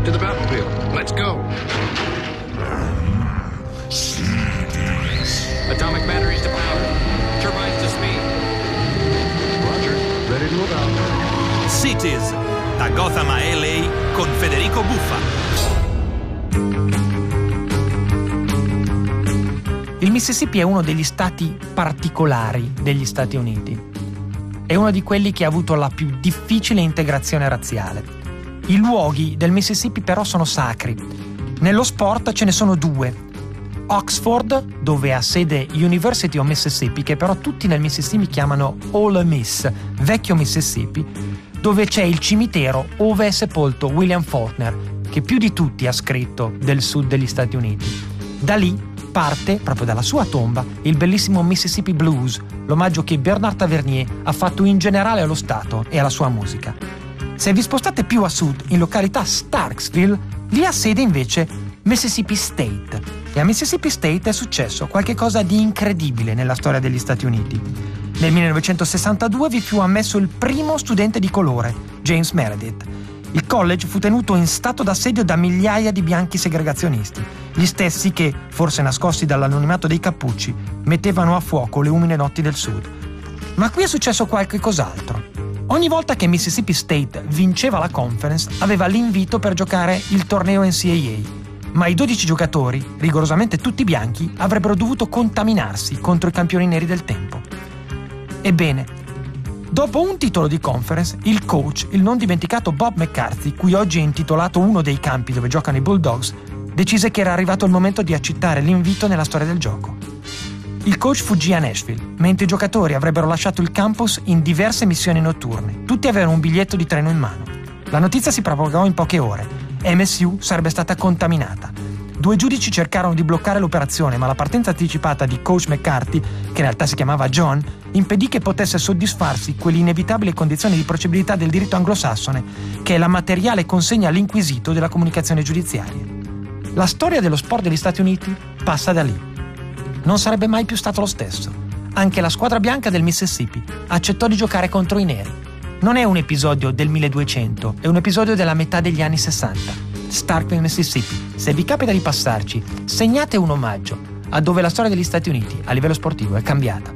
To the battlefield. Let's go. Atomic batteries to power. Turbines to speed. Roger. Ready to move out. Cities, da Gotham a LA con Federico Buffa. Il Mississippi è uno degli stati particolari degli Stati Uniti. È uno di quelli che ha avuto la più difficile integrazione razziale. I luoghi del Mississippi però sono sacri. Nello sport ce ne sono due. Oxford, dove ha sede University of Mississippi, che però tutti nel Mississippi chiamano Ole Miss, vecchio Mississippi, dove c'è il cimitero ove è sepolto William Faulkner, che più di tutti ha scritto del sud degli Stati Uniti. Da lì parte, proprio dalla sua tomba, il bellissimo Mississippi Blues, l'omaggio che Bernard Tavernier ha fatto in generale allo Stato e alla sua musica. Se vi spostate più a sud, in località Starksville, lì ha sede invece Mississippi State. E a Mississippi State è successo qualcosa di incredibile nella storia degli Stati Uniti. Nel 1962 vi fu ammesso il primo studente di colore, James Meredith. Il college fu tenuto in stato d'assedio da migliaia di bianchi segregazionisti, gli stessi che, forse nascosti dall'anonimato dei cappucci, mettevano a fuoco le umide notti del sud. Ma qui è successo qualche cos'altro. Ogni volta che Mississippi State vinceva la conference, aveva l'invito per giocare il torneo NCAA, ma i 12 giocatori, rigorosamente tutti bianchi, avrebbero dovuto contaminarsi contro i campioni neri del tempo. Ebbene, dopo un titolo di conference, il coach, il non dimenticato Bob McCarthy, cui oggi è intitolato uno dei campi dove giocano i Bulldogs, decise che era arrivato il momento di accettare l'invito nella storia del gioco. Il coach fuggì a Nashville, mentre i giocatori avrebbero lasciato il campus in diverse missioni notturne. Tutti avevano un biglietto di treno in mano. La notizia si propagò in poche ore. MSU sarebbe stata contaminata. 2 giudici cercarono di bloccare l'operazione, ma la partenza anticipata di coach McCarthy, che in realtà si chiamava John, impedì che potesse soddisfarsi quell'inevitabile condizione di procedibilità del diritto anglosassone, che è la materiale consegna all'inquisito della comunicazione giudiziaria. La storia dello sport degli Stati Uniti passa da lì. Non sarebbe mai più stato lo stesso. Anche la squadra bianca del Mississippi accettò di giocare contro i neri. Non è un episodio del 1200, è un episodio della metà degli anni 60. Starkville, Mississippi. Se vi capita di passarci, segnate un omaggio a dove la storia degli Stati Uniti a livello sportivo è cambiata.